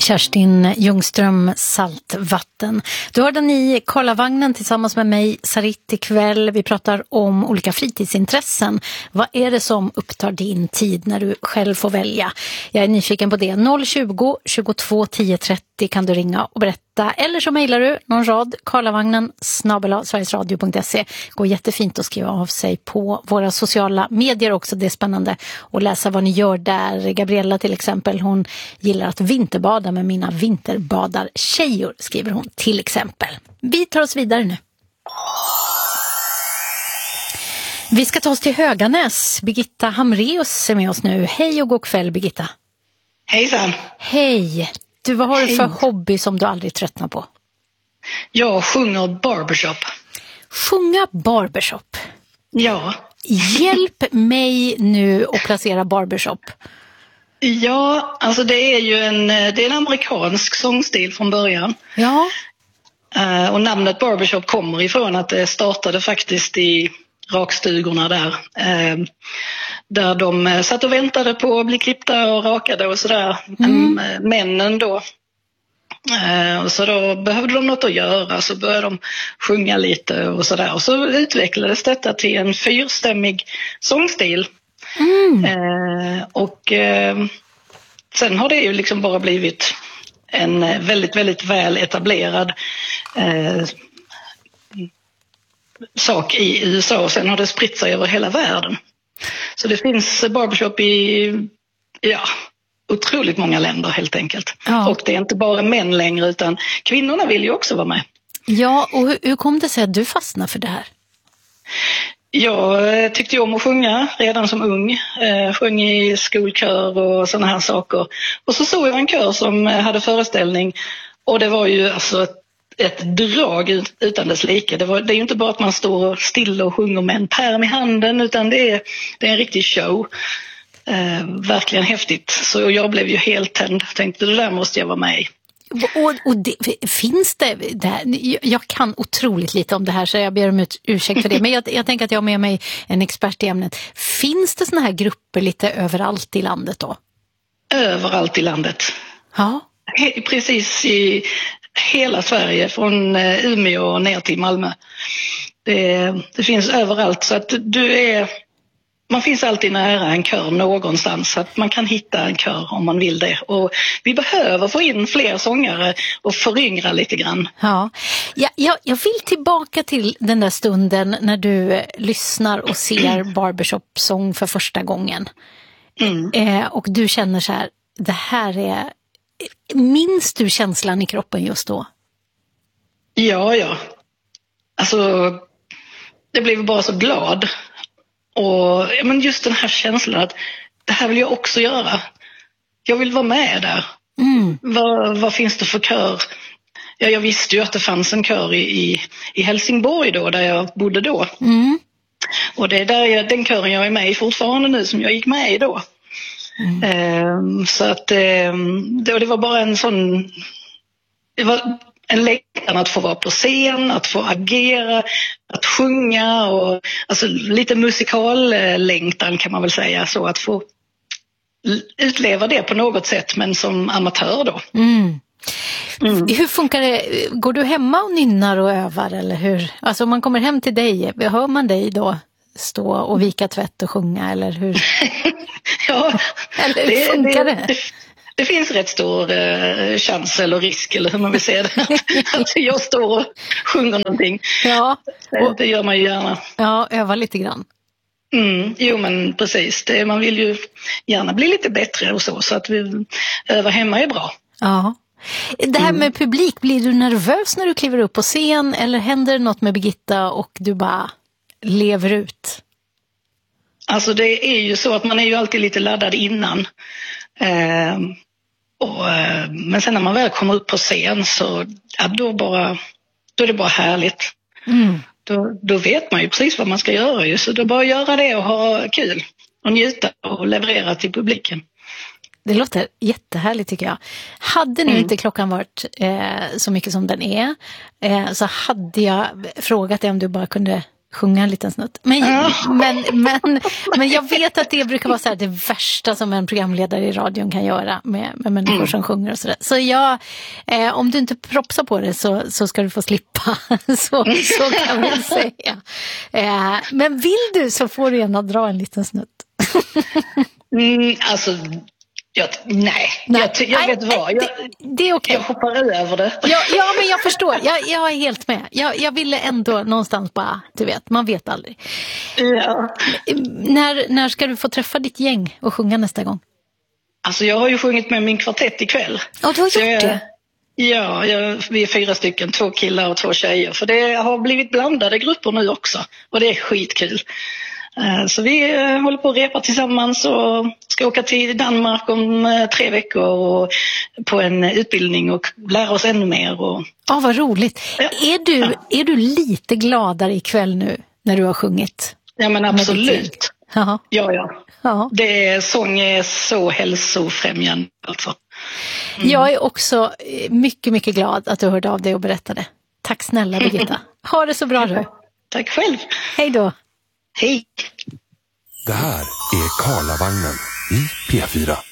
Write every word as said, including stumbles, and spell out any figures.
Kerstin Ljungström, Saltvatten. Du hörde ni Karlavagnen tillsammans med mig, Sarit, ikväll. Vi pratar om olika fritidsintressen. Vad är det som upptar din tid när du själv får välja? Jag är nyfiken på det. noll tjugo, tjugotvå, tio trettio kan du ringa och berätta. Eller så mejlar du någon rad, karlavagnen snabel-a sverigesradio punkt se. Går jättefint att skriva av sig på våra sociala medier också. Det är spännande att läsa vad ni gör där. Gabriella till exempel, hon gillar att vinterbada med mina vinterbadartjejor, skriver hon till exempel. Vi tar oss vidare nu. Vi ska ta oss till Höganäs. Birgitta Hamreus är med oss nu. Hej och god kväll, Birgitta. Hejsan. Hej. Du, vad har du för hobby som du aldrig tröttnar på? Jag sjunger barbershop. Sjunga barbershop? Ja. Hjälp mig nu att placera barbershop. Ja, alltså det är ju en, det är en amerikansk sångstil från början. Ja. Uh, och namnet barbershop kommer ifrån att det startade faktiskt i rakstugorna där. Uh, där de satt och väntade på att bli klippta och rakade och sådär. Mm. Um, männen då. Uh, så då behövde de något att göra, så började de sjunga lite och sådär. Och så utvecklades detta till en fyrstämmig sångstil. Mm. Uh, och uh, sen har det ju liksom bara blivit en väldigt, väldigt väl etablerad uh, sak i U S A, och sen har det spritt sig över hela världen. Så det finns barbershop i, ja, otroligt många länder helt enkelt. Ja. Och det är inte bara män längre, utan kvinnorna vill ju också vara med. Ja, och hur, hur kom det sig att du fastnade för det här? Jag tyckte om att sjunga redan som ung. Eh, sjöng i skolkör och sådana här saker. Och så såg jag en kör som hade föreställning, och det var ju alltså ett, ett drag utan dess like. Det, var, det är ju inte bara att man står still och sjunger med en pärm i handen, utan det är, det är en riktig show. Eh, verkligen häftigt. Så jag blev ju helt tänd. Tänkte, det där måste jag vara med i. Och, och det, finns det, det här, jag kan otroligt lite om det här, så jag ber om ut, ursäkt för det, men jag, jag tänker att jag har med mig en expert i ämnet. Finns det såna här grupper lite överallt i landet då? Överallt i landet. Ja. He, precis i hela Sverige, från Umeå ner till Malmö. Det, det finns överallt, så att du är... Man finns alltid nära en kör någonstans, så att man kan hitta en kör om man vill det. Och vi behöver få in fler sångare och föryngra lite grann. Ja, ja jag, jag vill tillbaka till den där stunden när du lyssnar och ser barbershop-sång för första gången. Mm. Eh, och du känner så här, det här är... Minns du känslan i kroppen just då? Ja, ja. Alltså, det blev bara så glad. Och ja, men just den här känslan att det här vill jag också göra. Jag vill vara med där. Mm. Vad, vad finns det för kör? Ja, jag visste ju att det fanns en kör i, i, i Helsingborg då, där jag bodde då. Mm. Och det är där jag, den kören jag är med i fortfarande nu, som jag gick med i då. Mm. Ehm, så att ehm, det, det var bara en sån... Det var en längtan att få vara på scen, att få agera, att sjunga, och alltså lite musikallängtan kan man väl säga, så att få utleva det på något sätt, men som amatör då. Mm. Mm. Hur funkar det? Går du hemma och nynnar och övar, eller hur? Alltså om man kommer hem till dig, hör man dig då stå och vika tvätt och sjunga, eller hur? Ja, eller hur det, funkar det? det? Det finns rätt stor eh, chans eller risk, eller hur man vill se det, att jag står och sjunger någonting. Ja. Och, det gör man ju gärna. Ja, öva lite grann. Mm, jo, men precis. Det, man vill ju gärna bli lite bättre och så, så att vi öva hemma är bra. Ja. Det här med publik, blir du nervös när du kliver upp på scen, eller händer det något med Birgitta och du bara lever ut? Alltså det är ju så att man är ju alltid lite laddad innan. Eh, och, eh, men sen när man väl kommer upp på scen, så ja, då, bara, då är det bara härligt. Mm. Då, då vet man ju precis vad man ska göra ju, så då bara göra det och ha kul och njuta och leverera till publiken. Det låter jättehärligt tycker jag. Hade nu mm. inte klockan varit eh, så mycket som den är, eh, så hade jag frågat dig om du bara kunde sjunga en liten snutt. Men, Ja. men, men, men jag vet att det brukar vara så här det värsta som en programledare i radion kan göra med, med människor mm. som sjunger och sådär. Så jag, eh, om du inte propsar på det så, så ska du få slippa. så, så kan man säga. Eh, men vill du så får du gärna dra en liten snutt. mm, alltså... Jag, nej, nej, jag, jag vet nej, vad. Jag, det, det är okej. Jag hoppar över det. Ja, ja men jag förstår. Jag, jag är helt med. Jag, jag ville ändå någonstans bara, du vet, man vet aldrig. Ja. När, när ska du få träffa ditt gäng och sjunga nästa gång? Alltså jag har ju sjungit med min kvartett ikväll. Ja, du har gjort jag, det? Ja, jag, vi är fyra stycken, två killar och två tjejer. För det har blivit blandade grupper nu också. Och det är skitkul. Så vi håller på att repa tillsammans och ska åka till Danmark om tre veckor och på en utbildning och lära oss ännu mer. Och... Ja, vad roligt. Ja. Är, du, ja. är du lite gladare ikväll nu när du har sjungit? Ja, men absolut. Ja, ja. ja. Det, sång är så hälsofrämjande alltså. Mm. Jag är också mycket, mycket glad att du hörde av dig och berättade. Tack snälla Birgitta. Ha det så bra du. Tack själv. Hej då. Hej! Det här är Karlavagnen i P fyra.